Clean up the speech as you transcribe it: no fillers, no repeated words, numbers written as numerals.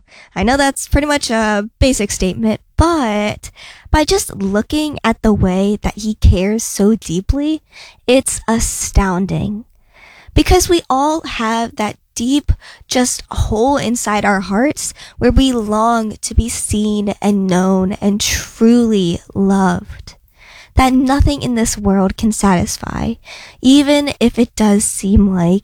I know that's pretty much a basic statement, but by just looking at the way that he cares so deeply, it's astounding. Because we all have that deep, just hole inside our hearts where we long to be seen and known and truly loved. That nothing in this world can satisfy, even if it does seem like